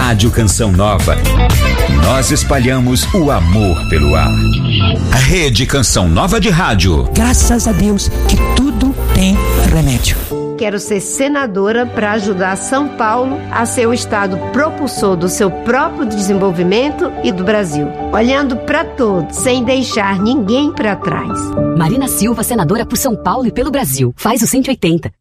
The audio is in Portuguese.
Rádio Canção Nova. Nós espalhamos o amor pelo ar. A Rede Canção Nova de Rádio. Graças a Deus que tudo tem remédio. Quero ser senadora para ajudar São Paulo a ser o estado propulsor do seu próprio desenvolvimento e do Brasil. Olhando para todos, sem deixar ninguém para trás. Marina Silva, senadora por São Paulo e pelo Brasil. Faz o 180.